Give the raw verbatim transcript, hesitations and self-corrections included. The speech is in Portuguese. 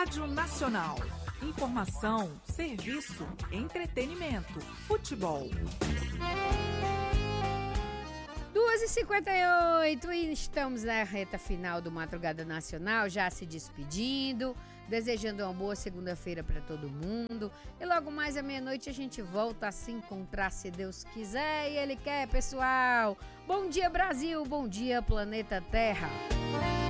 Rádio Nacional. Informação, serviço, entretenimento, futebol. duas e cinquenta e oito e estamos na reta final do Madrugada Nacional, já se despedindo, desejando uma boa segunda-feira para todo mundo. E logo mais à meia-noite a gente volta a se encontrar, se Deus quiser e Ele quer, pessoal. Bom dia, Brasil, bom dia, planeta Terra.